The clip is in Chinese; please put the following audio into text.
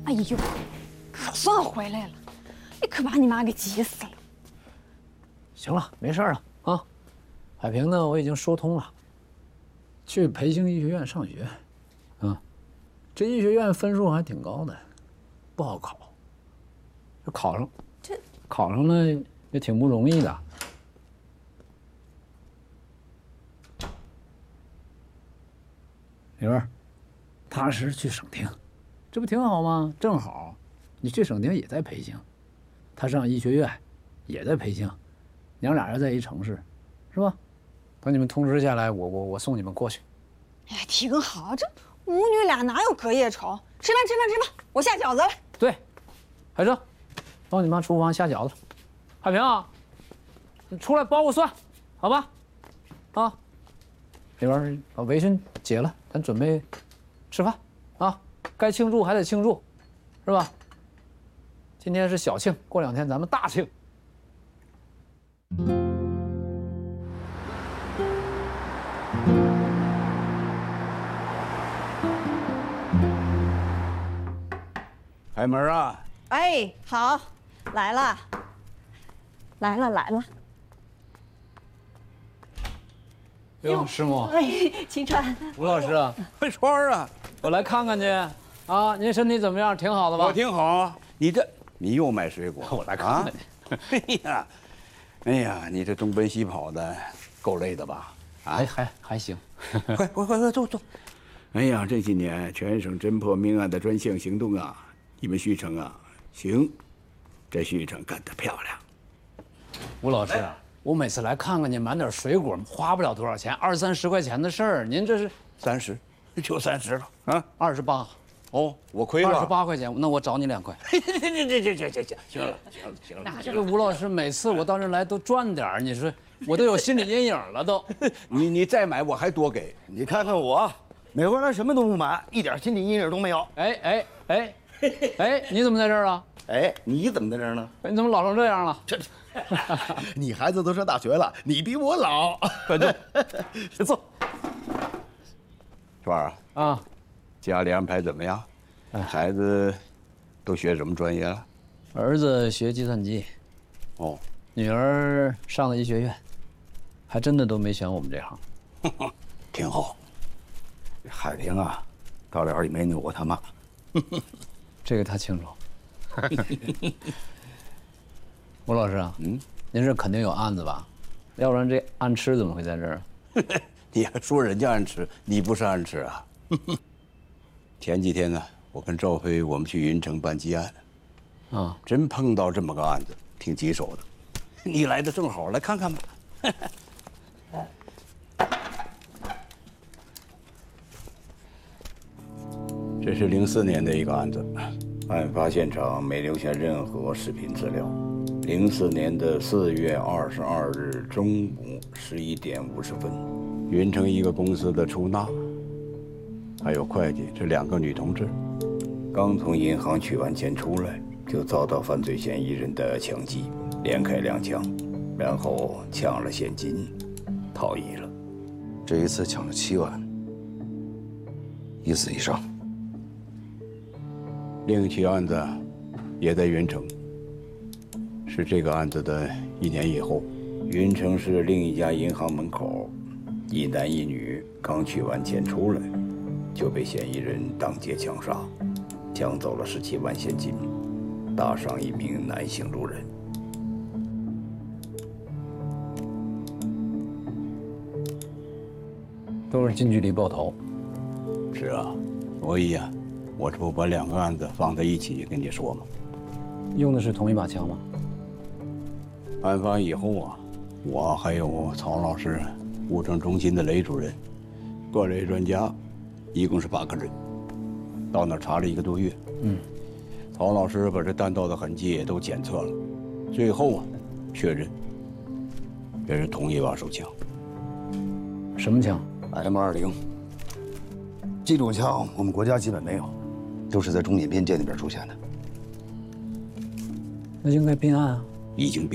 哎呦，可算回来了！你可把你妈给急死了。 行了，没事了啊。海平呢，我已经说通了，去培兴医学院上学。这医学院分数还挺高的，不好考。这考上了也挺不容易的。女儿，踏实去省厅，这不挺好吗？正好，你去省厅也在培兴，他上医学院也在培兴，娘俩人在一城市，是吧？等你们通知下来，我送你们过去。 哎呀，挺好，这母女俩哪有隔夜仇？吃饭，我下饺子了。 对，海生，帮你妈厨房下饺子。海平啊，你出来包个蒜，好吧？啊，那边把围裙解了，咱准备吃饭啊。该庆祝还得庆祝，是吧？今天是小庆，过2天咱们大庆。 开门啊！ 哎，好，来了。 哟，师母， 哎，秦川， 吴老师啊， 川啊， 我来看看去。啊，您身体怎么样？挺好的吧？ 我挺好啊。你又买水果？ 我来看看你。哎呀，你这东奔西跑的，够累的吧？啊， 还行。 快坐。哎呀，这几年全省侦破命案的专项行动啊，你们徐城啊，行，这徐城干得漂亮。 吴老师，我每次来看看您，买点水果花不了多少钱，20、30块钱的事儿，您这是 30，就30了啊 ，28。 哦，我亏了 28块钱，那我找你2块。 这，行了。 这个吴老师每次我到这来都赚点儿，你说我都有心理阴影了都。 你再买我还多给。 你看看我，每回来什么都不买，一点心理阴影都没有。 哎，你怎么在这儿啊？ 哎，你怎么在这儿呢？ 你怎么老成这样了？ 你孩子都上大学了，你比我老。 快坐，坐。 川儿啊， 家里安排怎么样？孩子都学什么专业了？ 儿子学计算机， 哦， 女儿上了医学院，还真的都没选我们这行。 挺好。海平啊，到了也没扭过他妈。 这个他清楚。吴老师啊，您这肯定有案子吧？要不然这暗吃怎么会在这儿？ 你还说人家暗吃，你不是暗吃啊？前几天呢，我跟赵飞我们去云城办积案， 啊， 真碰到这么个案子，挺棘手的。你来的正好，来看看吧。这是04年的一个案子，案发现场没留下任何视频资料。04年的4月22日中午11点50分，云城一个公司的出纳，还有会计这2个女同志，刚从银行取完钱出来，就遭到犯罪嫌疑人的枪击，连开2枪，然后抢了现金，逃逸了。 这一次抢了7万，1死1伤。 另一起案子也在云城，是这个案子的1年以后，云城市另一家银行门口，一男一女刚取完钱出来，就被嫌疑人当街枪杀，抢走了17万现金，打伤1名男性路人。 都是近距离爆头。 是啊，所以啊，我这不把2个案子放在一起跟你说吗？ 用的是同一把枪吗？ 案发以后啊，我还有曹老师、物证中心的雷主任、各类专家，一共是8个人，到那儿查了1个多月。曹老师把这弹道的痕迹也都检测了，最后啊，确认这是同一把手枪。 什么枪 ？M20。这种枪我们国家基本没有，都是在中缅边界那边出现的。 那应该并案啊。 已经